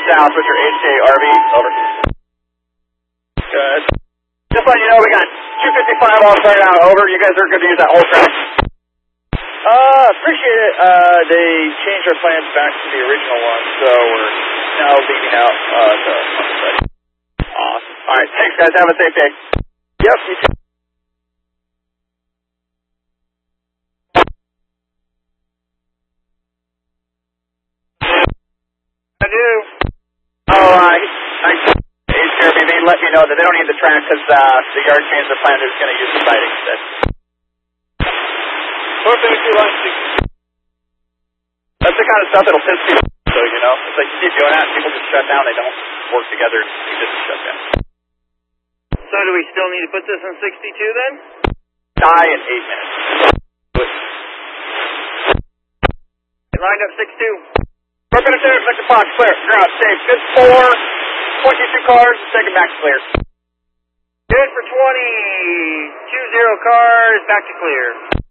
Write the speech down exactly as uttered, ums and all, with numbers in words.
south with your H J R V. Over. Good. Just letting you know, we got two fifty-five all started out. Over. You guys are good to use that whole track. Uh, appreciate it. Uh, they changed our plans back to the original one, so we're now leaving out, uh, the study. Awesome. All right, thanks, guys. Have a safe day. Yep, you too. I do. Oh, uh, I H J R V, they let me know that they don't need the track because uh, the yard change their plan is going to use the siding instead. four fifty-two line six. That's the kind of stuff that'll piss people off, so, you know. It's like you keep doing that, people just shut down. They don't work together. You just shut down. So do we still need to put this in sixty-two then? Die in eight minutes. Lined up six two. We're going to do it. Second box clear. Ground safe. Good four. twenty-two cars. Second back clear. Good for twenty. Two zero cars. Back to clear.